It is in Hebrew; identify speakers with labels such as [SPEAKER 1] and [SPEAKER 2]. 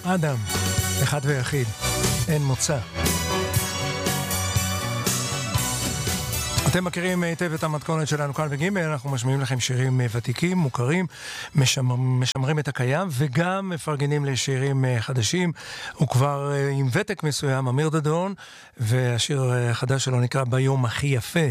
[SPEAKER 1] אדם, אחד ויחיד, אין מוצא. אתם מכירים היטב את המתכונת שלנו כאן בג', אנחנו משמיעים לכם שירים ותיקים, מוכרים, משמרים את הקיים וגם מפרגנים לשירים חדשים. הוא כבר עם ותק מסוים, אמיר דדון, והשיר החדש שלו נקרא ביום הכי יפה.